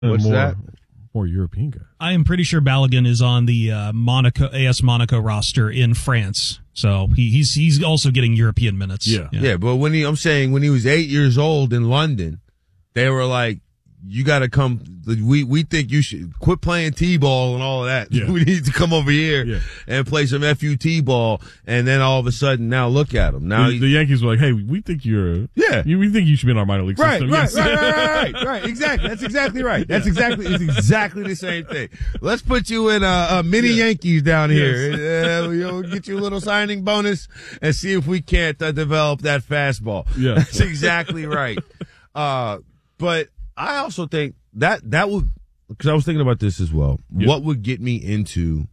What's that? More European guys. I am pretty sure Balogun is on the AS Monaco roster in France, so he's also getting European minutes. Yeah. But when he was 8 years old in London, they were like, "You got to come. We think you should quit playing t-ball and all of that. Yeah. We need to come over here and play some FUT ball." And then all of a sudden, now look at him. Now the Yankees were like, "Hey, we think we think you should be in our minor league system." Right. Exactly. That's exactly right. It's exactly the same thing. Let's put you in a mini Yankees down here. We'll get you a little signing bonus and see if we can't develop that fastball. Yeah, that's exactly right. But I also think that would, because I was thinking about this as well. Yeah. What would get me into,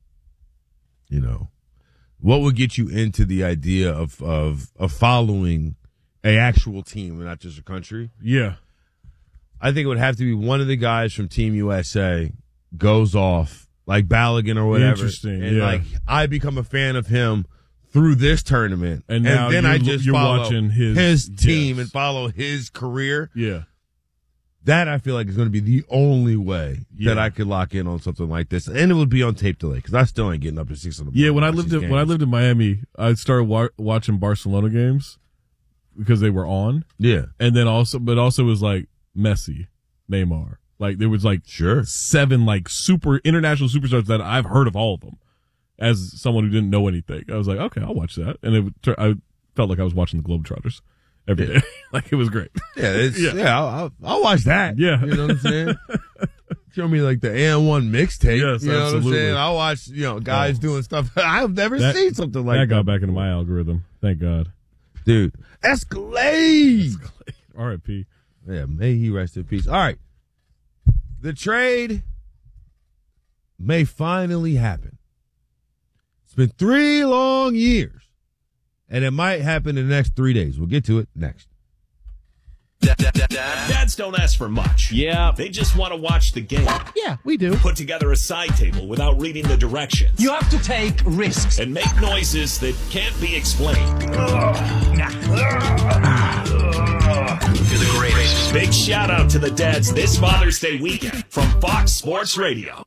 what would get you into the idea of following a actual team and not just a country? Yeah. I think it would have to be one of the guys from Team USA goes off, like Balogun or whatever. Interesting. And like, I become a fan of him through this tournament. And then I just follow watching his team and follow his career. Yeah. That I feel like is going to be the only way that I could lock in on something like this, and it would be on tape delay because I still ain't getting up to 6 in the morning. Yeah, when I lived in Miami, I started watching Barcelona games because they were on. Yeah, and then also it was like Messi, Neymar. Like there was like 7 like super international superstars that I've heard of all of them. As someone who didn't know anything, I was like, okay, I'll watch that, and I felt like I was watching the Globetrotters every day. Like it was great. Yeah, I'll watch that. Yeah. You know what I'm saying? Show me like the AN1 mixtape. Yes, you know absolutely. what I'm saying? I'll watch, guys doing stuff. I've never seen something like that. That got back into my algorithm. Thank God. Dude. Escalade. R.I.P. Yeah, may he rest in peace. All right. The trade may finally happen. It's been 3 long years. And it might happen in the next 3 days. We'll get to it next. Dads don't ask for much. Yeah. They just want to watch the game. Yeah, we do. Put together a side table without reading the directions. You have to take risks. And make noises that can't be explained. You're the greatest. Big shout out to the dads this Father's Day weekend from Fox Sports Radio.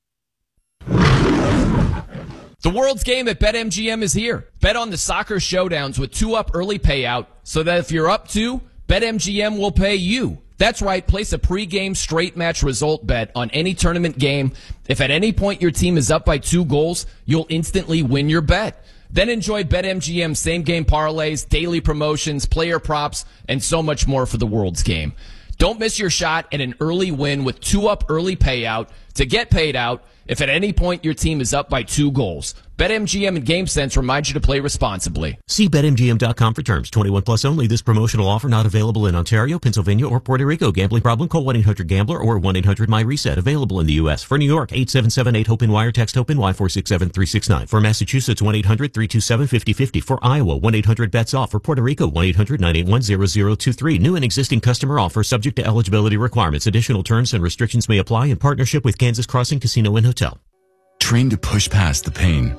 The World's Game at BetMGM is here. Bet on the soccer showdowns with 2-up early payout so that if you're up 2, BetMGM will pay you. That's right, place a pregame straight match result bet on any tournament game. If at any point your team is up by 2 goals, you'll instantly win your bet. Then enjoy BetMGM same-game parlays, daily promotions, player props, and so much more for the World's Game. Don't miss your shot at an early win with 2-up early payout to get paid out if at any point your team is up by 2 goals. BetMGM and GameSense remind you to play responsibly. See BetMGM.com for terms. 21 plus only. This promotional offer not available in Ontario, Pennsylvania, or Puerto Rico. Gambling problem? Call 1-800-GAMBLER or 1-800-MyReset. Available in the U.S. For New York, 877-8-HOPE-NY or text HOPE-NY 467-369. For Massachusetts, 1-800-327-5050. For Iowa, 1-800-BETS-OFF. For Puerto Rico, 1-800-981-0023. New and existing customer offer subject to eligibility requirements. Additional terms and restrictions may apply in partnership with Kansas Crossing Casino and Hotel. Train to push past the pain.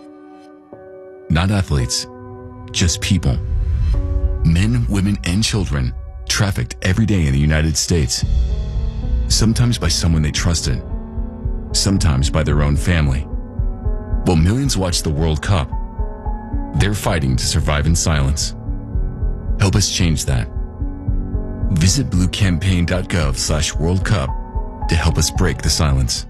Not athletes, just people. Men, women, and children trafficked every day in the United States. Sometimes by someone they trusted, sometimes by their own family. While millions watch the World Cup, they're fighting to survive in silence. Help us change that. Visit bluecampaign.gov/World Cup to help us break the silence.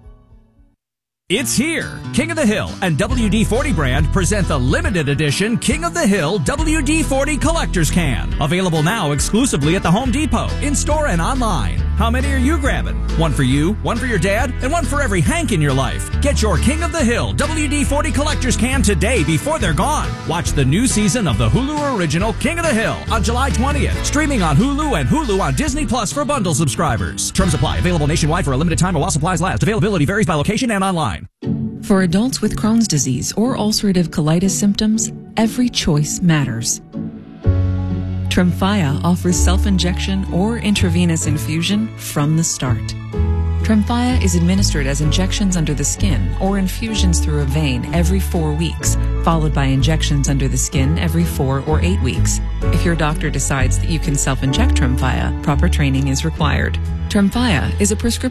It's here. King of the Hill and WD-40 brand present the limited edition King of the Hill WD-40 Collector's Can. Available now exclusively at the Home Depot, in-store and online. How many are you grabbing? One for you, one for your dad, and one for every Hank in your life. Get your King of the Hill WD-40 Collector's Can today before they're gone. Watch the new season of the Hulu original King of the Hill on July 20th. Streaming on Hulu and Hulu on Disney Plus for bundle subscribers. Terms apply. Available nationwide for a limited time or while supplies last. Availability varies by location and online. For adults with Crohn's disease or ulcerative colitis symptoms, every choice matters. Tremfya offers self-injection or intravenous infusion from the start. Tremfya is administered as injections under the skin or infusions through a vein every 4 weeks followed by injections under the skin every 4 or 8 weeks. If your doctor decides that you can self-inject Tremfya, proper training is required. Tremfya is a prescription